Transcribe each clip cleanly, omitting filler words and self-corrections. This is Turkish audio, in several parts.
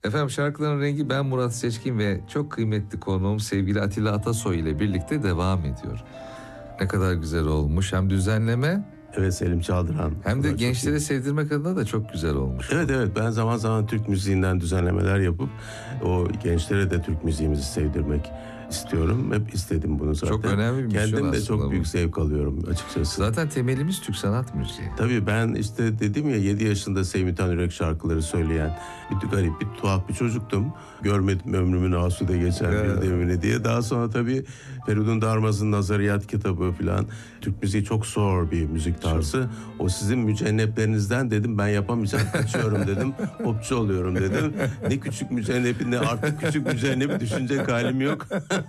Efendim şarkıların rengi ben Murat Seçkin ve çok kıymetli konuğum sevgili Atilla Atasoy ile birlikte devam ediyor. Ne kadar güzel olmuş, hem düzenleme Evet, Selim Çaldıran. hem de gençlere sevdirmek adına da çok güzel olmuş. Evet, ben zaman zaman Türk müziğinden düzenlemeler yapıp o gençlere de Türk müziğimizi sevdirmek istiyorum. Hep istedim bunu zaten. Çok önemli bir misyon Kendim de aslında çok bu. büyük zevk alıyorum açıkçası. Zaten temelimiz Türk sanat müziği. Tabii ben işte dedim ya 7 yaşında Sevmi Tanürek şarkıları söyleyen bir garip, bir tuhaf bir çocuktum. Görmedim ömrümün asude geçen bir demini diye. Daha sonra tabii Feridun Darmaz'ın Nazariyat kitabı falan. Türk müziği çok zor bir müzik tarzı. O sizin mücenneplerinizden dedim ben yapamayacağım, kaçıyorum dedim. Popçu oluyorum dedim. Ne küçük mücennebi ne artık küçük mücennebi düşünecek halim yok.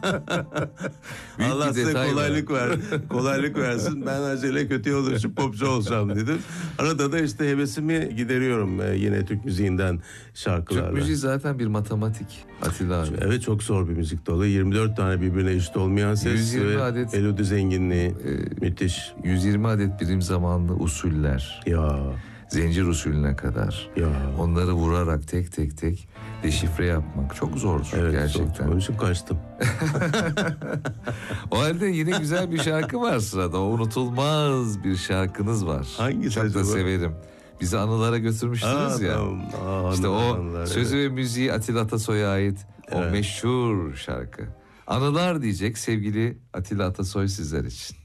Allah size kolaylık versin. Ben acele kötü yol düşüp popçu olacağım dedim. Arada da işte hevesimi gideriyorum yine Türk müziğinden şarkılarla. Türk müziği zaten bir matematik Atilla abi. Evet, çok zor bir müzik dalı. 24 tane birbirine eşit olmayan ses 120 ve adet melodi zenginliği müthiş. 120 adet birim zamanlı usuller. Ya. Zincir usulüne kadar. Ya. Onları vurarak tek tek deşifre yapmak çok zordur gerçekten. Zor. Onun için kaçtım. O halde yine güzel bir şarkı var sırada. O unutulmaz bir şarkınız var. Hangisi çok acaba? da severim. Bizi anılara götürmüştünüz ya. Tamam. İşte o anılar, sözü ve müziği Atilla Atasoy'a ait o meşhur şarkı. Anılar diyecek sevgili Atilla Atasoy sizler için.